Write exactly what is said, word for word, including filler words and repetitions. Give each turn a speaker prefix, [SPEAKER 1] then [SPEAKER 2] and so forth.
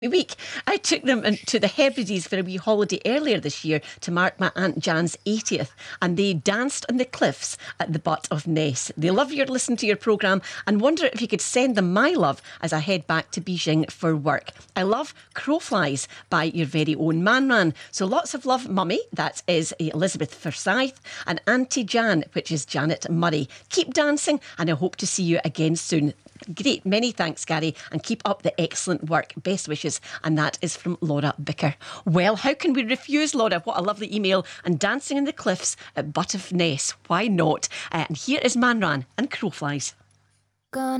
[SPEAKER 1] week. I took them to the Hebrides for a wee holiday earlier this year to mark my Aunt Jan's eightieth, and they danced on the cliffs at the butt of Ness. They love your listen to your programme and wonder if you could send them my love as I head back to Beijing for work. I love Crowflies by your very own Manran. So lots of love, Mummy, that is Elizabeth Forsyth, and Auntie Jan, which is Janet Murray. Keep dancing, and I hope to see you again soon. Great, many thanks, Gary, and keep up the excellent work. Best wishes. And that is from Laura Bicker. Well, how can we refuse, Laura? What a lovely email. And dancing in the cliffs at Butt of Ness. Why not? Uh, and here is Manran and Crowflies.
[SPEAKER 2] Gonna